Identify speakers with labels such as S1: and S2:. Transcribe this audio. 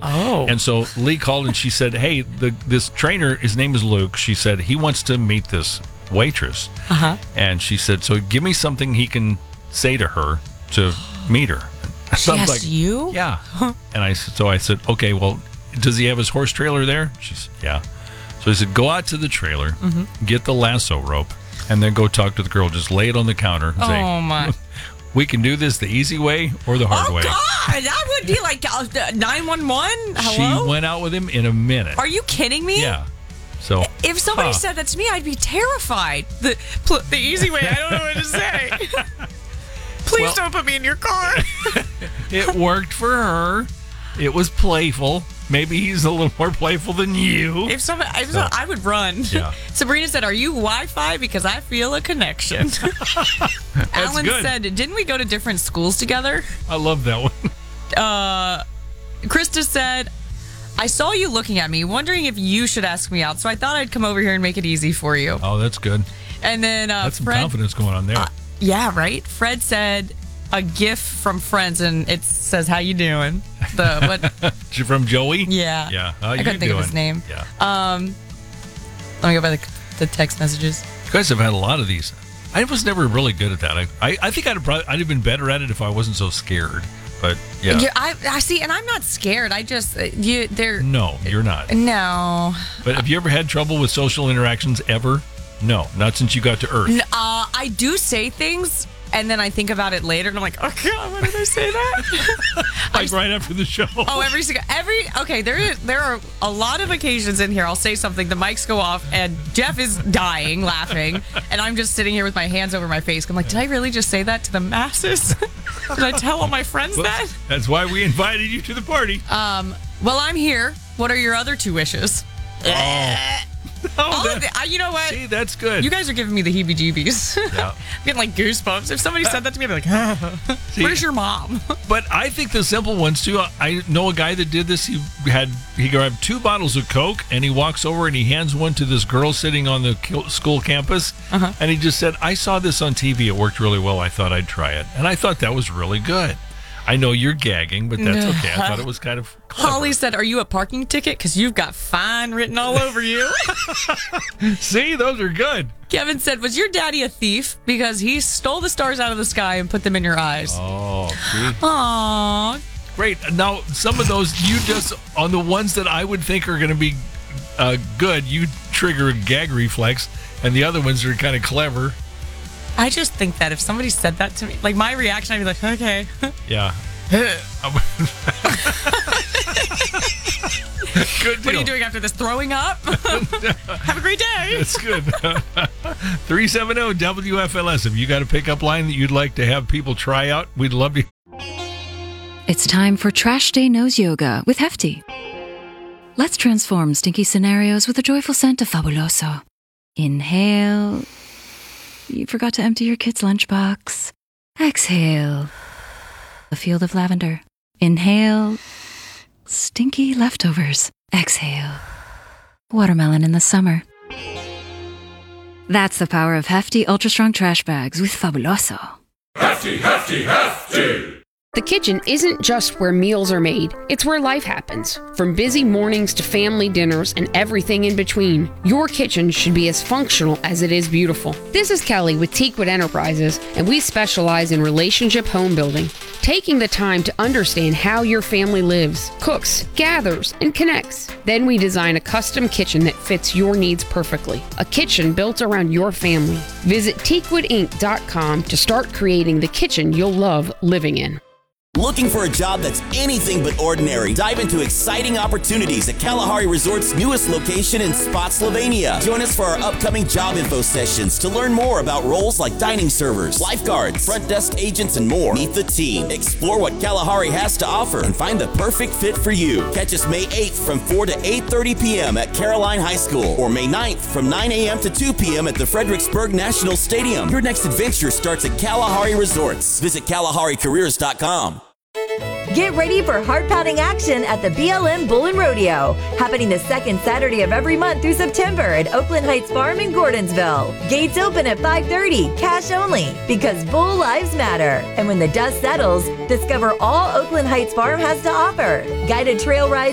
S1: Oh.
S2: And so Lee called and she said, hey, this trainer, his name is Luke. She said, he wants to meet this waitress.
S1: Uh-huh.
S2: And she said, so give me something he can say to her to meet her.
S1: She asked you?
S2: Yeah. And I said, okay, well, does he have his horse trailer there? She said, yeah. So he said, go out to the trailer, get the lasso rope, and then go talk to the girl. Just lay it on the counter and say,
S1: Oh, my.
S2: We can do this the easy way or the hard way.
S1: Oh, God. That would be like 911. Hello?
S2: She went out with him in a minute.
S1: Are you kidding me?
S2: Yeah. So
S1: if somebody said that to me, I'd be terrified. The easy way, I don't know what to say. Please don't put me in your car.
S2: It worked for her. It was playful. Maybe he's a little more playful than you.
S1: I would run.
S2: Yeah.
S1: Sabrina said, are you Wi-Fi? Because I feel a connection. Alan said, didn't we go to different schools together?
S2: I love that one.
S1: Krista said, I saw you looking at me, wondering if you should ask me out, so I thought I'd come over here and make it easy for you.
S2: Oh, that's good.
S1: And then
S2: that's some
S1: Fred,
S2: confidence going on there.
S1: Yeah, right? Fred said a GIF from Friends, and it says, how you doing?
S2: From Joey?
S1: Yeah.
S2: Yeah.
S1: I couldn't think of his name.
S2: Yeah.
S1: Let me go by the text messages.
S2: You guys have had a lot of these. I was never really good at that. I think I'd have been better at it if I wasn't so scared. But yeah.
S1: I see, and I'm not scared. I just
S2: No, you're not.
S1: No.
S2: But have you ever had trouble with social interactions ever? No, not since you got to Earth.
S1: I do say things, and then I think about it later, and I'm like, oh God, why did I say that?
S2: Right after the show.
S1: Oh, okay. There are a lot of occasions in here. I'll say something, the mics go off, and Jeff is dying, laughing, and I'm just sitting here with my hands over my face. I'm like, did I really just say that to the masses? Did I tell all my friends that?
S2: That's why we invited you to the party.
S1: Well, I'm here. What are your other 2 wishes? You know what?
S2: See, that's good.
S1: You guys are giving me the heebie-jeebies.
S2: Yeah.
S1: I'm getting like goosebumps. If somebody said that to me, I'd be like, where's your mom?
S2: But I think the simple ones too. I know a guy that did this. He grabbed 2 bottles of Coke and he walks over and he hands one to this girl sitting on the school campus. And he just said, I saw this on TV. It worked really well. I thought I'd try it. And I thought that was really good. I know you're gagging, but that's okay. I thought it was kind of clever.
S1: Holly said, are you a parking ticket? Because you've got fine written all over you.
S2: See, those are good.
S1: Kevin said, was your daddy a thief? Because he stole the stars out of the sky and put them in your eyes.
S2: Oh, see?
S1: Aww.
S2: Great. Now, some of those, you just, on the ones that I would think are going to be good, you trigger a gag reflex, and the other ones are kind of clever.
S1: I just think that if somebody said that to me, like my reaction, I'd be like, okay.
S2: Yeah. Good deal.
S1: What are you doing after this? Throwing up? Have a great day.
S2: That's good. 370-WFLS. If you got a pickup line that you'd like to have people try out, we'd love to.
S3: It's time for Trash Day Nose Yoga with Hefty. Let's transform stinky scenarios with a joyful scent of Fabuloso. Inhale. You forgot to empty your kid's lunchbox. Exhale. A field of lavender. Inhale. Stinky leftovers. Exhale. Watermelon in the summer. That's the power of Hefty Ultra Strong Trash Bags with Fabuloso.
S4: Hefty, hefty, hefty!
S5: The kitchen isn't just where meals are made, it's where life happens. From busy mornings to family dinners and everything in between, your kitchen should be as functional as it is beautiful. This is Kelly with Teakwood Enterprises, and we specialize in relationship home building, taking the time to understand how your family lives, cooks, gathers, and connects. Then we design a custom kitchen that fits your needs perfectly. A kitchen built around your family. Visit teakwoodinc.com to start creating the kitchen you'll love living in.
S6: Looking for a job that's anything but ordinary? Dive into exciting opportunities at Kalahari Resort's newest location in Spotsylvania. Join us for our upcoming job info sessions to learn more about roles like dining servers, lifeguards, front desk agents, and more. Meet the team, explore what Kalahari has to offer, and find the perfect fit for you. Catch us May 8th from 4 to 8:30 p.m. at Caroline High School, or May 9th from 9 a.m. to 2 p.m. at the Fredericksburg National Stadium. Your next adventure starts at Kalahari Resorts. Visit KalahariCareers.com.
S7: Get ready for heart-pounding action at the BLM Bull and Rodeo, happening the second Saturday of every month through September at Oakland Heights Farm in Gordonsville. Gates open at 5:30, cash only, because Bull Lives Matter. And when the dust settles, discover all Oakland Heights Farm has to offer. Guided trail rides